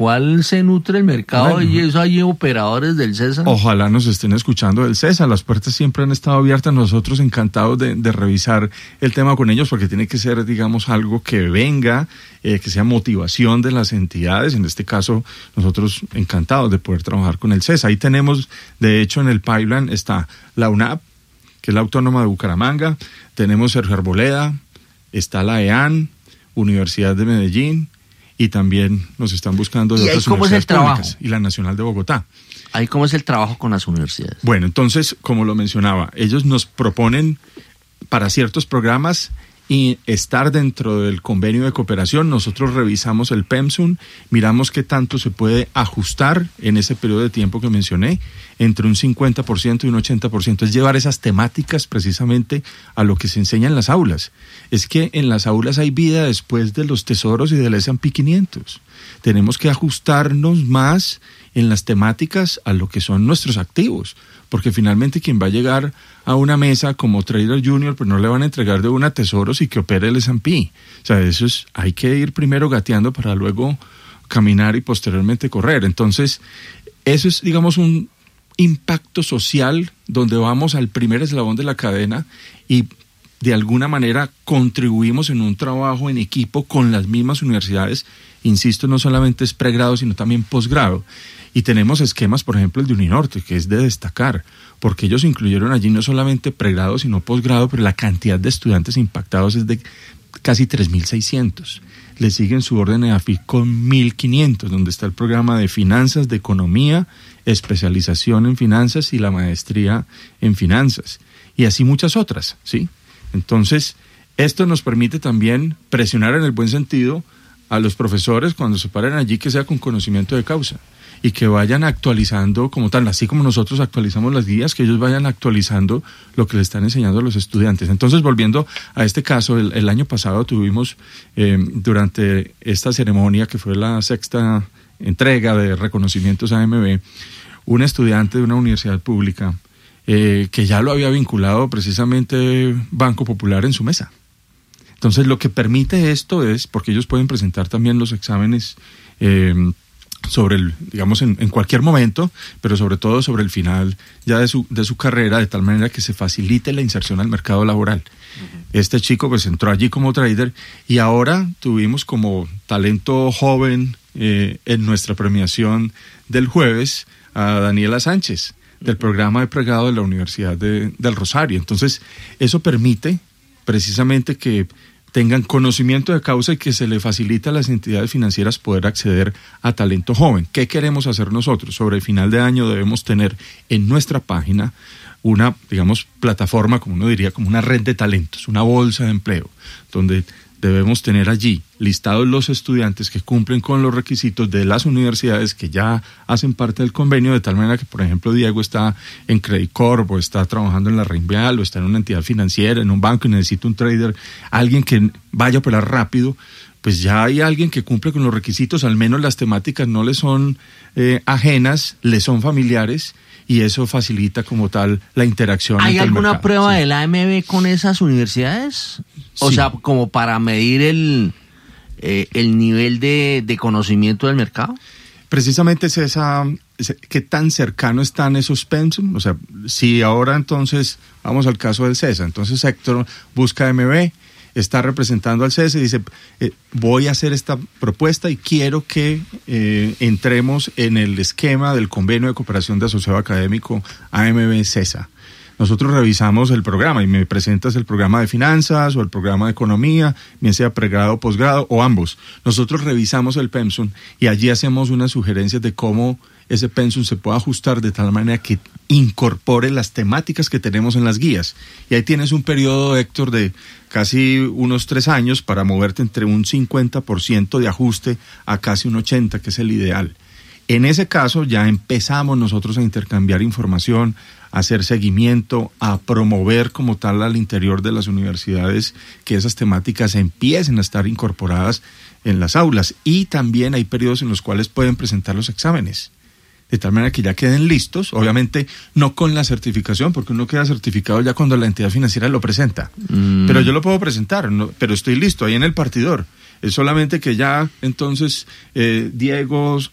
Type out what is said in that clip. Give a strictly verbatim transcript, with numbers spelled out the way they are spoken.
cual se nutre el mercado, bueno, y eso hay operadores del CESA. Ojalá nos estén escuchando del CESA, las puertas siempre han estado abiertas, nosotros encantados de, de revisar el tema con ellos, porque tiene que ser, digamos, algo que venga, eh, que sea motivación de las entidades. En este caso, nosotros encantados de poder trabajar con el CESA. Ahí tenemos, de hecho, en el pipeline está la UNAP, que es la Autónoma de Bucaramanga, tenemos Sergio Arboleda, está la E A N, Universidad de Medellín, y también nos están buscando de otras universidades públicas, y la Nacional de Bogotá. ¿Ahí cómo es el trabajo con las universidades? Bueno, entonces, como lo mencionaba, ellos nos proponen para ciertos programas y estar dentro del convenio de cooperación. Nosotros revisamos el PEMSUM, miramos qué tanto se puede ajustar en ese periodo de tiempo que mencioné, entre un cincuenta por ciento y un ochenta por ciento. Es llevar esas temáticas precisamente a lo que se enseña en las aulas. Es que en las aulas hay vida después de los tesoros y del ese and pe quinientos. Tenemos que ajustarnos más en las temáticas a lo que son nuestros activos, porque finalmente quien va a llegar a una mesa como trader junior, pues no le van a entregar de una tesoros y que opere el ese and pe. O sea, eso es, hay que ir primero gateando para luego caminar y posteriormente correr. Entonces, eso es, digamos, un impacto social donde vamos al primer eslabón de la cadena y de alguna manera contribuimos en un trabajo en equipo con las mismas universidades. Insisto, no solamente es pregrado, sino también posgrado. Y tenemos esquemas, por ejemplo, el de Uninorte, que es de destacar, porque ellos incluyeron allí no solamente pregrado, sino posgrado, pero la cantidad de estudiantes impactados es de casi tres mil seiscientos. Le siguen su orden de A F I con mil quinientos, donde está el programa de finanzas, de economía, especialización en finanzas y la maestría en finanzas. Y así muchas otras, ¿sí? Entonces, esto nos permite también presionar en el buen sentido a los profesores cuando se paren allí, que sea con conocimiento de causa y que vayan actualizando como tal, así como nosotros actualizamos las guías, que ellos vayan actualizando lo que le están enseñando a los estudiantes. Entonces, volviendo a este caso, el, el año pasado tuvimos eh, durante esta ceremonia, que fue la sexta entrega de reconocimientos A M B, un estudiante de una universidad pública eh, que ya lo había vinculado precisamente Banco Popular en su mesa. Entonces, lo que permite esto es, porque ellos pueden presentar también los exámenes eh, sobre el, digamos, en, en cualquier momento, pero sobre todo sobre el final ya de su, de su carrera, de tal manera que se facilite la inserción al mercado laboral. Uh-huh. Este chico pues entró allí como trader y ahora tuvimos como talento joven eh, en nuestra premiación del jueves a Daniela Sánchez, del programa de pregrado de la Universidad de, del Rosario. Entonces, eso permite precisamente que tengan conocimiento de causa y que se le facilita a las entidades financieras poder acceder a talento joven. ¿Qué queremos hacer nosotros? Sobre el final de año debemos tener en nuestra página una, digamos, plataforma, como uno diría, como una red de talentos, una bolsa de empleo, donde debemos tener allí listados los estudiantes que cumplen con los requisitos de las universidades que ya hacen parte del convenio, de tal manera que, por ejemplo, Diego está en Credit Corp o está trabajando en la Reinvial o está en una entidad financiera, en un banco y necesita un trader, alguien que vaya a operar rápido, pues ya hay alguien que cumple con los requisitos, al menos las temáticas no le son eh, ajenas, le son familiares, y eso facilita como tal la interacción. ¿Hay alguna mercado. prueba Sí. del A M B con esas universidades? O Sí. sea, como para medir el, eh, el nivel de, de conocimiento del mercado. Precisamente es esa, es, qué tan cercano están esos pensum. O sea, si ahora entonces, vamos al caso del CESA, entonces Héctor busca A M B, está representando al CESA y dice, eh, voy a hacer esta propuesta y quiero que eh, entremos en el esquema del convenio de cooperación de asociado académico A M B CESA. Nosotros revisamos el programa y me presentas el programa de finanzas o el programa de economía, bien sea pregrado o posgrado o ambos. Nosotros revisamos el pensum y allí hacemos unas sugerencias de cómo ese pensum se puede ajustar de tal manera que incorpore las temáticas que tenemos en las guías. Y ahí tienes un periodo, Héctor, de casi unos tres años para moverte entre un cincuenta por ciento de ajuste a casi un ochenta por ciento, que es el ideal. En ese caso ya empezamos nosotros a intercambiar información, a hacer seguimiento, a promover como tal al interior de las universidades que esas temáticas empiecen a estar incorporadas en las aulas. Y también hay periodos en los cuales pueden presentar los exámenes, de tal manera que ya queden listos, obviamente no con la certificación, porque uno queda certificado ya cuando la entidad financiera lo presenta. Mm. Pero yo lo puedo presentar, no, pero estoy listo ahí en el partidor. Es solamente que ya entonces eh, Diego,